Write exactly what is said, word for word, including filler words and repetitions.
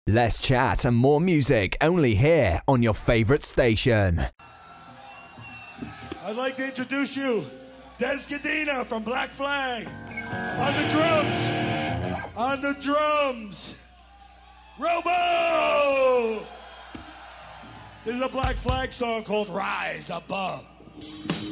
Less chat and more music, only here on your favourite station. I'd like to introduce you, Des Cadena from Black Flag. On the drums, on the drums, Robo! This is a Black Flag song called Rise Above.